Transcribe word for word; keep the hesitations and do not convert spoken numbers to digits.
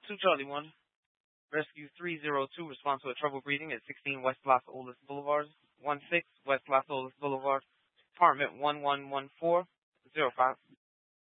two Charlie one. Rescue three zero two, response to a trouble breathing at sixteen West Los Olas Boulevard, one six West Los Olas Boulevard, apartment one one one four, zero five.